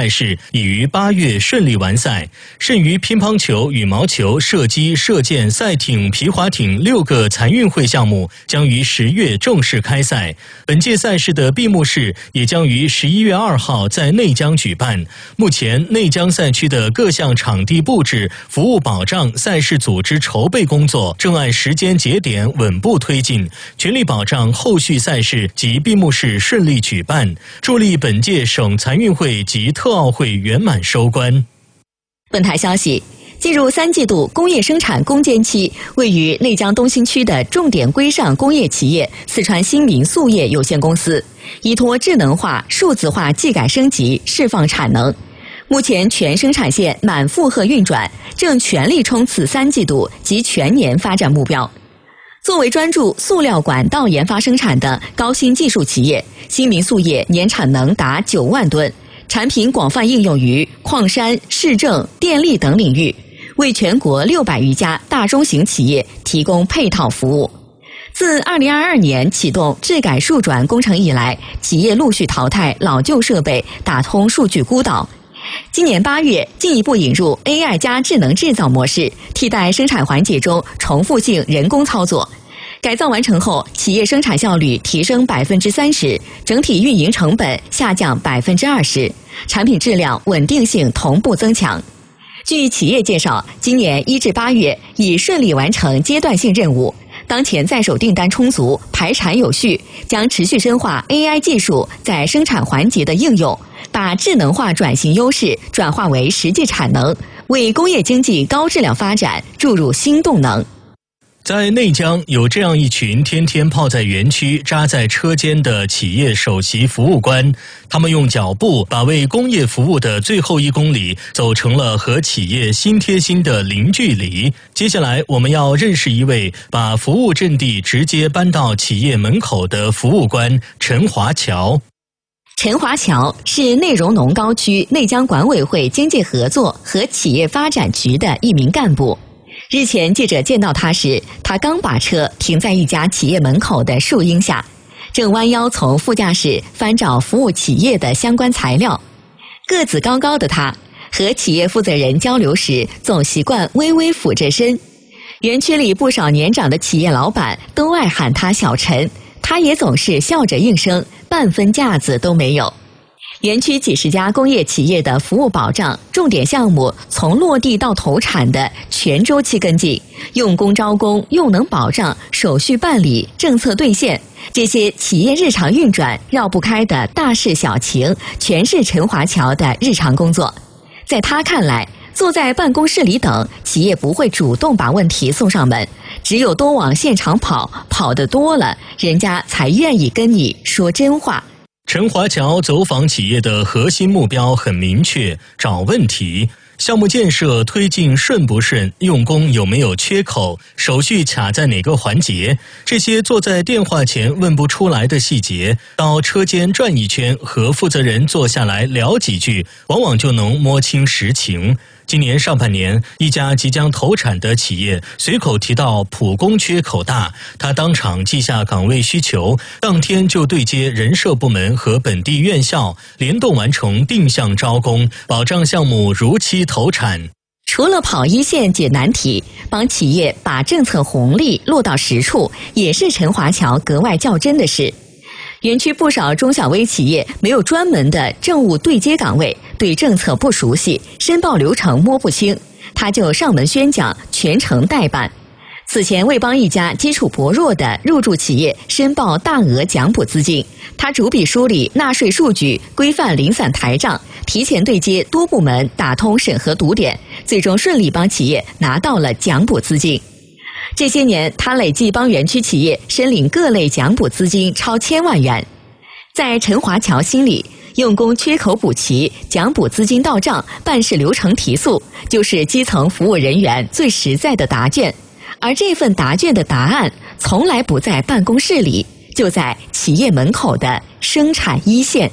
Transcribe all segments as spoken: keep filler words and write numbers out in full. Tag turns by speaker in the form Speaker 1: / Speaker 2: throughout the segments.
Speaker 1: 赛事已于八月顺利完赛，剩余乒乓球、羽毛球、射击、射箭、赛艇、皮划艇六个残运会项目将于十月正式开赛。本届赛事的闭幕式也将于十一月二号在内江举办。目前内江赛区的各项场地布置、服务保障、赛事组织筹备工作正按时间节点稳步推进，全力保障后续赛事及闭幕式顺利举办，助力本届省残运会及特奥会圆满收官。
Speaker 2: 本台消息，进入三季度工业生产攻坚期，位于内江东新区的重点规上工业企业四川新民塑业有限公司，依托智能化、数字化技改升级，释放产能。目前全生产线满负荷运转，正全力冲刺三季度及全年发展目标。作为专注塑料管道研发生产的高新技术企业，新民塑业年产能达九万吨，产品广泛应用于矿山、市政、电力等领域，为全国六百余家大中型企业提供配套服务。自二零二二年启动智改数转工程以来，企业陆续淘汰老旧设备，打通数据孤岛。今年八月，进一步引入 A I 加智能制造模式，替代生产环节中重复性人工操作。改造完成后，企业生产效率提升百分之三十，整体运营成本下降百分之二十，产品质量稳定性同步增强。据企业介绍，今年一至八月已顺利完成阶段性任务，当前在手订单充足，排产有序，将持续深化 A I 技术在生产环节的应用，把智能化转型优势转化为实际产能，为工业经济高质量发展注入新动能。
Speaker 1: 在内江有这样一群天天泡在园区、扎在车间的企业首席服务官，他们用脚步把为工业服务的最后一公里走成了和企业心贴心的零距离。接下来我们要认识一位把服务阵地直接搬到企业门口的服务官陈华侨。
Speaker 2: 陈华侨是内荣农高区内江管委会经济合作和企业发展局的一名干部。日前记者见到他时，他刚把车停在一家企业门口的树荫下，正弯腰从副驾驶翻找服务企业的相关材料。个子高高的他，和企业负责人交流时总习惯微微俯着身。园区里不少年长的企业老板都爱喊他小陈，他也总是笑着应声，半分架子都没有。园区几十家工业企业的服务保障重点项目从落地到投产的全周期跟进，用工招工、用能保障、手续办理、政策兑现，这些企业日常运转绕不开的大事小情，全是陈华侨的日常工作。在他看来，坐在办公室里等，企业不会主动把问题送上门，只有多往现场跑，跑得多了，人家才愿意跟你说真话。
Speaker 1: 陈华侨走访企业的核心目标很明确，找问题。项目建设推进顺不顺，用工有没有缺口，手续卡在哪个环节，这些坐在电话前问不出来的细节，到车间转一圈，和负责人坐下来聊几句，往往就能摸清实情。今年上半年，一家即将投产的企业随口提到普工缺口大，他当场记下岗位需求，当天就对接人社部门和本地院校，联动完成定向招工，保障项目如期投产。
Speaker 2: 除了跑一线解难题，帮企业把政策红利落到实处，也是陈华侨格外较真的事。园区不少中小微企业没有专门的政务对接岗位，对政策不熟悉，申报流程摸不清，他就上门宣讲，全程代办。此前为帮一家基础薄弱的入驻企业申报大额奖补资金，他主笔梳理纳税数据，规范零散台账，提前对接多部门，打通审核堵点，最终顺利帮企业拿到了奖补资金。这些年，他累计帮园区企业申领各类奖补资金超千万元。在陈华侨心里，用工缺口补齐、奖补资金到账、办事流程提速，就是基层服务人员最实在的答卷。而这份答卷的答案，从来不在办公室里，就在企业门口的生产一线。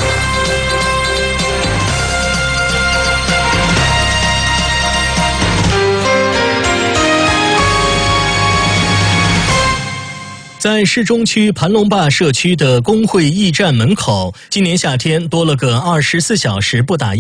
Speaker 1: 在市中区盘龙坝社区的工会驿站门口，今年夏天多了个二十四小时不打